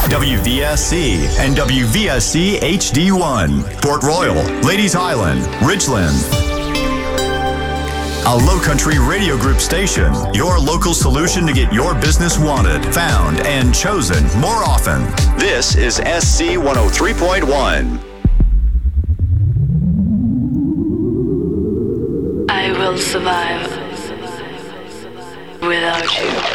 WVSC and WVSC HD1, Port Royal, Ladies Island, Ridgeland. A Low Country Radio Group station, your local solution to get your business wanted, found, and chosen more often. This is SC 103.1. I will survive without you.